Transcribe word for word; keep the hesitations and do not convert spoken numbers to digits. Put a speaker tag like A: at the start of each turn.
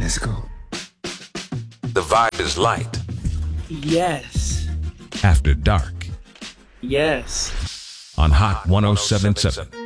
A: Let's go.
B: The vibe is light.
C: Yes.
D: After Dark
C: Yes.
D: on Hot one oh seven point seven.